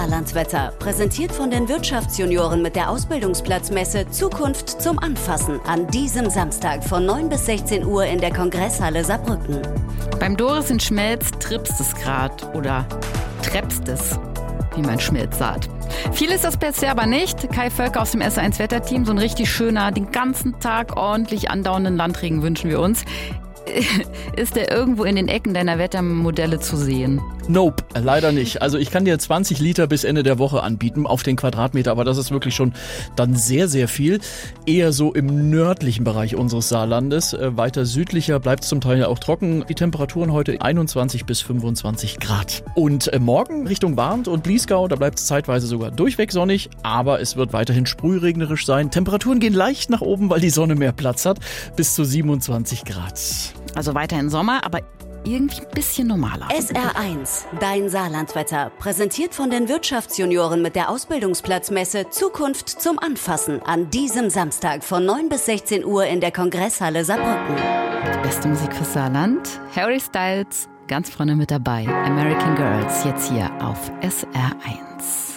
Saarlandswetter, präsentiert von den Wirtschaftsjunioren mit der Ausbildungsplatzmesse Zukunft zum Anfassen an diesem Samstag von 9 bis 16 Uhr in der Kongresshalle Saarbrücken. Beim Doris in Schmelz trippst es grad oder treppst es, wie man Schmelz sagt. Viel ist das bisher aber nicht. Kai Völker aus dem S1 Wetterteam, so ein richtig schöner, den ganzen Tag ordentlich andauernden Landregen wünschen wir uns. Ist der irgendwo in den Ecken deiner Wettermodelle zu sehen? Nope, leider nicht. Also ich kann dir 20 Liter bis Ende der Woche anbieten auf den Quadratmeter, aber das ist wirklich schon dann sehr, sehr viel. Eher so im nördlichen Bereich unseres Saarlandes. Weiter südlicher bleibt es zum Teil auch trocken. Die Temperaturen heute 21 bis 25 Grad. Und morgen Richtung Warnt und Bliesgau, da bleibt es zeitweise sogar durchweg sonnig, aber es wird weiterhin sprühregnerisch sein. Temperaturen gehen leicht nach oben, weil die Sonne mehr Platz hat, bis zu 27 Grad. Also weiterhin Sommer, aber irgendwie ein bisschen normaler. SR1, dein Saarlandswetter, präsentiert von den Wirtschaftsjunioren mit der Ausbildungsplatzmesse Zukunft zum Anfassen an diesem Samstag von 9 bis 16 Uhr in der Kongresshalle Saarbrücken. Die beste Musik für Saarland, Harry Styles, ganz vorne mit dabei. American Girls, jetzt hier auf SR1.